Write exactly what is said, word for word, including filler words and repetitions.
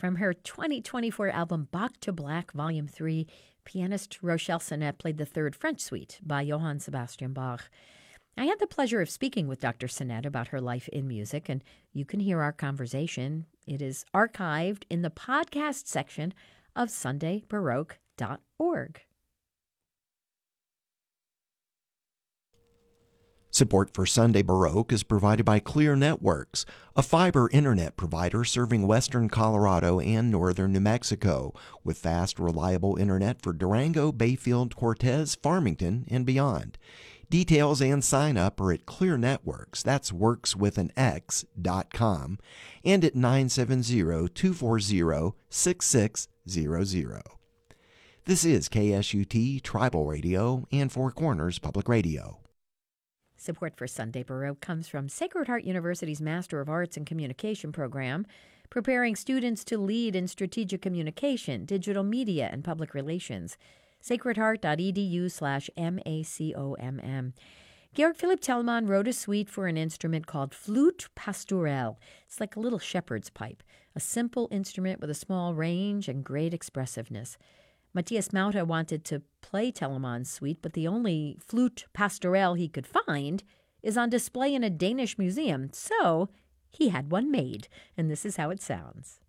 From her twenty twenty-four album Bach to Black, Volume three, pianist Rochelle Sinet played the Third French Suite by Johann Sebastian Bach. I had the pleasure of speaking with Doctor Sinet about her life in music, and you can hear our conversation. It is archived in the podcast section of sunday baroque dot org. Support for Sunday Baroque is provided by Clear Networks, a fiber internet provider serving western Colorado and northern New Mexico, with fast, reliable internet for Durango, Bayfield, Cortez, Farmington, and beyond. Details and sign up are at Clear Networks, that's works with an X, dot com, and at nine seven zero, two four zero, six six zero zero. This is K S U T Tribal Radio and Four Corners Public Radio. Support for Sunday Baroque comes from Sacred Heart University's Master of Arts in Communication program, preparing students to lead in strategic communication, digital media, and public relations. sacredheart.edu slash M-A-C-O-M-M. Georg Philipp Telemann wrote a suite for an instrument called Flute Pastorelle. It's like a little shepherd's pipe, a simple instrument with a small range and great expressiveness. Matthias Mauta wanted to play Telemann's suite, but the only flute pastorelle he could find is on display in a Danish museum, so he had one made, and this is how it sounds.